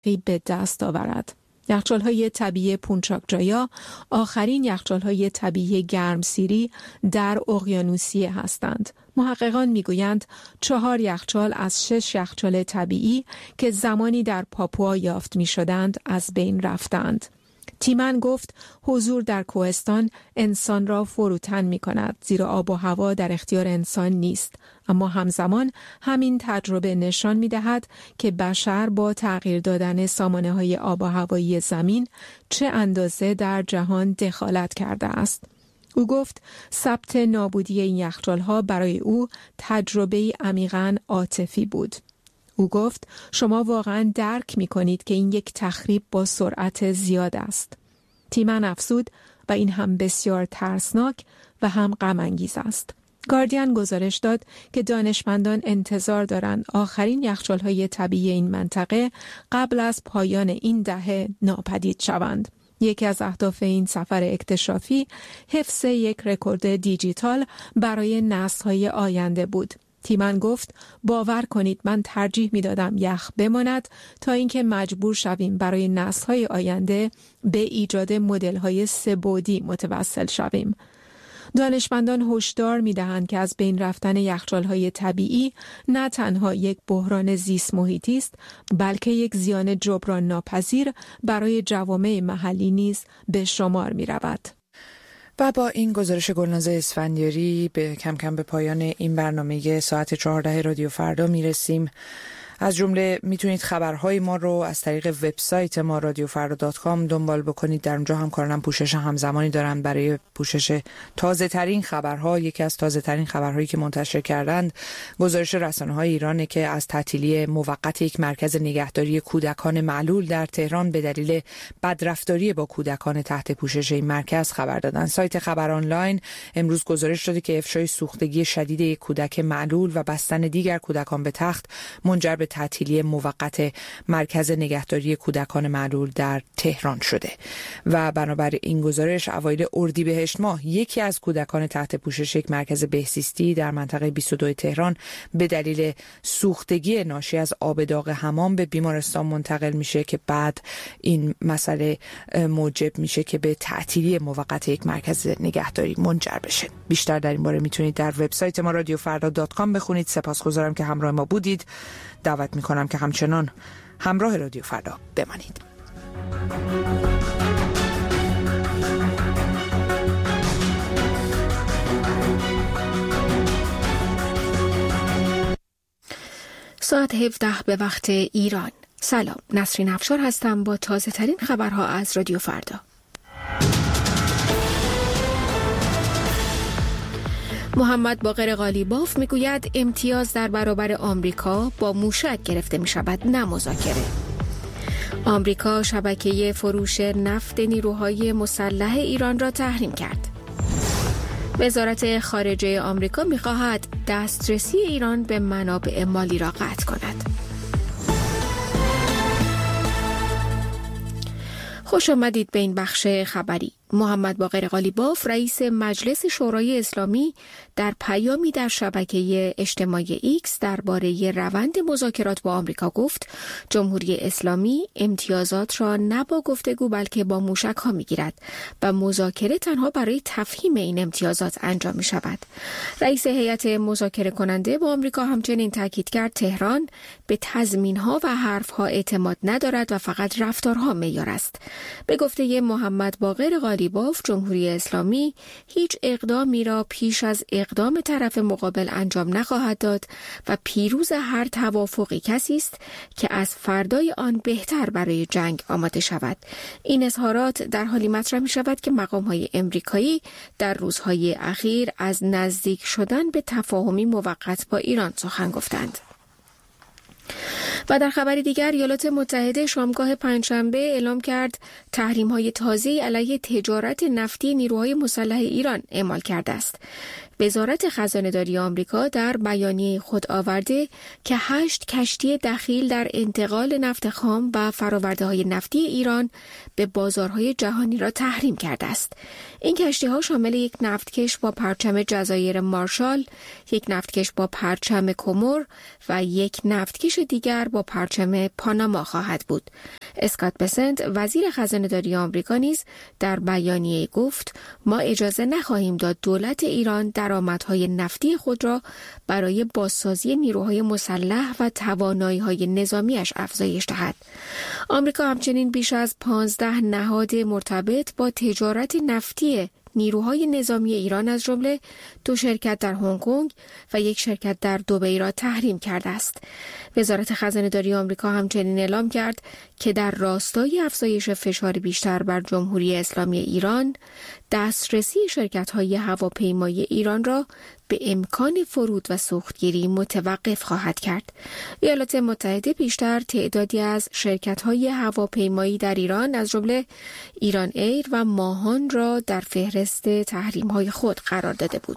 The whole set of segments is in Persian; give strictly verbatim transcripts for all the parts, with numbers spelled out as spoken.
به دست آورد. یخچال‌های طبیعی پونچاک-جایا آخرین یخچال‌های طبیعی گرمسیری در اقیانوسیه هستند. محققان میگویند چهار یخچال از شش یخچال طبیعی که زمانی در پاپوا یافت می‌شدند از بین رفتند. تیمن گفت حضور در کوهستان انسان را فروتن می کند، زیرا آب و هوا در اختیار انسان نیست. اما همزمان همین تجربه نشان می دهد که بشر با تغییر دادن سامانه های آب و هوایی زمین چه اندازه در جهان دخالت کرده است. او گفت ثبت نابودی این یخچال‌ها برای او تجربه عمیقاً عاطفی بود. او گفت شما واقعاً درک می کنید که این یک تخریب با سرعت زیاد است. تیمن افزود و این هم بسیار ترسناک و هم غم انگیز است. گاردین گزارش داد که دانشمندان انتظار دارند آخرین یخچال‌های طبیعی این منطقه قبل از پایان این دهه ناپدید شوند. یکی از اهداف این سفر اکتشافی حفظ یک رکورد دیجیتال برای نسل‌های آینده بود. تیمن گفت باور کنید من ترجیح می دادم یخ بماند تا اینکه مجبور شویم برای نسل‌های آینده به ایجاد مدل‌های سه بعدی متوسل شویم. دانشمندان هشدار می دهند که از بین رفتن یخچال‌های طبیعی نه تنها یک بحران زیست محیطی است، بلکه یک زیان جبران ناپذیر برای جوامع محلی نیز به شمار می رود. و با این گزارش گلناز اسفندیاری به کم کم به پایان این برنامه ساعت چهارده رادیو فردا میرسیم. از جمله میتونید خبرهای ما رو از طریق وبسایت ما رادیو فردا دات کام دنبال بکنید. در اونجا همکارانم پوشش همزمانی دارن برای پوشش تازه ترین خبرها. یکی از تازه ترین خبرهایی که منتشر کردند گزارش رسانه‌های ایرانه که از تعطیلی موقت یک مرکز نگهداری کودکان معلول در تهران به دلیل بدرفتاری با کودکان تحت پوشش این مرکز خبر دادن. سایت خبر آنلاین امروز گزارش داده که افشای سوختگی شدید یک کودک معلول و بستن دیگر کودکان به تخت منجر به تعطیلی موقت مرکز نگهداری کودکان معلول در تهران شده و بنابر این گزارش اوایل اردیبهشت ماه یکی از کودکان تحت پوشش یک مرکز بهزیستی در منطقه بیست و دو تهران به دلیل سوختگی ناشی از آب داغ حمام به بیمارستان منتقل میشه که بعد این مسئله موجب میشه که به تعطیلی موقت یک مرکز نگهداری منجر بشه. بیشتر در این باره میتونید در وبسایت ما رادیو فردا دات کام بخونید. سپاسگزارم که همراه ما بودید. دعوت میکنم که همچنان همراه رادیو فردا بمانید. ساعت هفده به وقت ایران. سلام، نسرین افشار هستم با تازه ترین خبرها از رادیو فردا. محمد باقر قالیباف میگوید امتیاز در برابر آمریکا با موشک گرفته می شود، نه مذاکره. آمریکا شبکه فروش نفت نیروهای مسلح ایران را تحریم کرد. وزارت خارجه آمریکا می‌خواهد دسترسی ایران به منابع مالی را قطع کند. خوش آمدید به این بخش خبری. محمد باقر قالیباف رئیس مجلس شورای اسلامی در پیامی در شبکه اجتماعی ایکس درباره روند مذاکرات با آمریکا گفت جمهوری اسلامی امتیازات را نه با گفتگو بلکه با موشک ها می گیرد و مذاکره تنها برای تفهیم این امتیازات انجام می شود. رئیس هیئت مذاکره کننده با آمریکا همچنین تاکید کرد تهران به تضمین ها و حرف ها اعتماد ندارد و فقط رفتارها معیار است. به گفته محمد باقر قالیباف باف جمهوری اسلامی هیچ اقدامی را پیش از اقدام طرف مقابل انجام نخواهد داد و پیروز هر توافقی کسی است که از فردای آن بهتر برای جنگ آماده شود. این اظهارات در حالی مطرح می شود که مقام‌های امریکایی در روزهای اخیر از نزدیک شدن به تفاهمی موقت با ایران سخن گفتند. و در خبر دیگر ایالات متحده شامگاه پنجشنبه اعلام کرد تحریم‌های تازه‌ای علیه تجارت نفتی نیروهای مسلح ایران اعمال کرده است. وزارت خزانه‌داری آمریکا در بیانیه خود آورده که هشت کشتی دخیل در انتقال نفت خام و فرآورده‌های نفتی ایران به بازارهای جهانی را تحریم کرده است. این کشتی‌ها شامل یک نفتکش با پرچم جزایر مارشال، یک نفتکش با پرچم کومور و یک نفتکش دیگر با پرچم پاناما خواهد بود. اسکات بسنت وزیر خزانه‌داری آمریکا نیز در بیانیه گفت ما اجازه نخواهیم داد دولت ایران درآمدهای نفتی خود را برای بازسازی نیروهای مسلح و توانایی‌های نظامیش افزایش دهد. آمریکا همچنین بیش از پانزده نهاد مرتبط با تجارت نفتی نیروهای نظامی ایران از جمله دو شرکت در هنگ کنگ و یک شرکت در دبی را تحریم کرده است. وزارت خزانه‌داری آمریکا همچنین اعلام کرد که در راستای افزایش فشار بیشتر بر جمهوری اسلامی ایران، دسترسی شرکت‌های هواپیمایی ایران را به امکان فرود و سوختگیری متوقف خواهد کرد. ایالات متحده پیشتر تعدادی از شرکت‌های هواپیمایی در ایران از جمله ایران ایر و ماهان را در فهرست تحریم‌های خود قرار داده بود.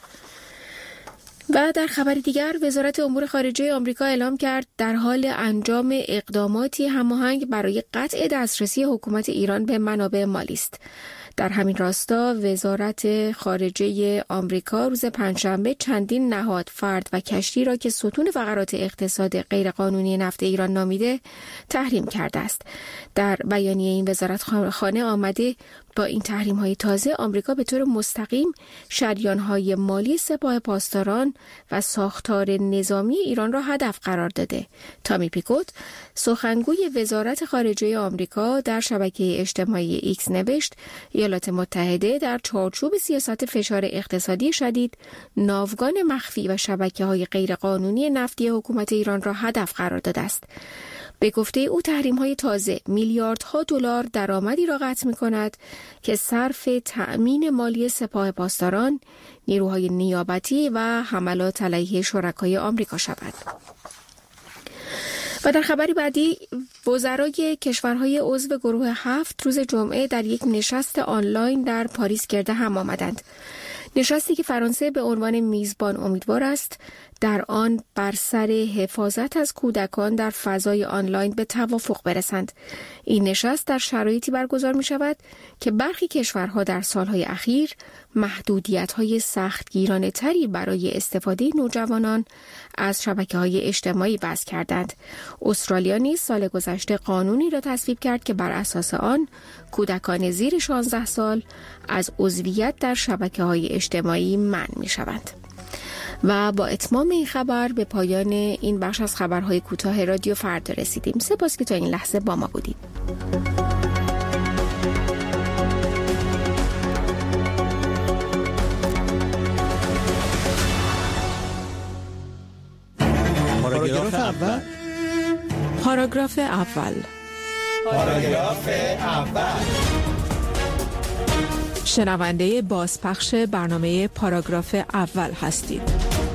و در خبر دیگر وزارت امور خارجه آمریکا اعلام کرد در حال انجام اقداماتی هماهنگ برای قطع دسترسی حکومت ایران به منابع مالی است. در همین راستا وزارت خارجه آمریکا روز پنجشنبه چندین نهاد، فرد و کشتی را که ستون فقرات اقتصاد غیرقانونی نفت ایران نامیده تحریم کرده است. در بیانیه این وزارتخانه آمده با این تحریم‌های تازه آمریکا به طور مستقیم شریان‌های مالی سپاه پاسداران و ساختار نظامی ایران را هدف قرار داده. تامی پیکوت سخنگوی وزارت خارجه آمریکا در شبکه اجتماعی ایکس نوشت ایالات متحده در چارچوب سیاست فشار اقتصادی شدید ناوگان مخفی و شبکه‌های غیرقانونی نفتی حکومت ایران را هدف قرار داده است. به گفته او تحریم‌های تازه میلیاردها دلار درآمدی را قطع می‌کند که صرف تأمین مالی سپاه پاسداران، نیروهای نیابتی و حملات علیه شرکای آمریکا شود. و در خبری بعدی وزرای کشورهای عضو گروه هفت روز جمعه در یک نشست آنلاین در پاریس گرد هم آمدند. نشستی که فرانسه به عنوان میزبان امیدوار است در آن بر سر حفاظت از کودکان در فضای آنلاین به توافق برسند. این نشست در شرایطی برگزار می شود که برخی کشورها در سالهای اخیر محدودیت‌های سختگیرانه تری برای استفاده نوجوانان از شبکه‌های اجتماعی وضع کردند. استرالیا نیز سال گذشته قانونی را تصویب کرد که بر اساس آن کودکان زیر شانزده سال از عضویت در شبکه‌های اجتماعی منع می‌شوند. و با اتمام این خبر به پایان این بخش از خبرهای کوتاه رادیو فردا رسیدیم. سپاس که تا این لحظه با ما بودید. پاراگراف اول. پاراگراف اول. پاراگراف اول. شنونده بازپخش برنامه پاراگراف اول هستید.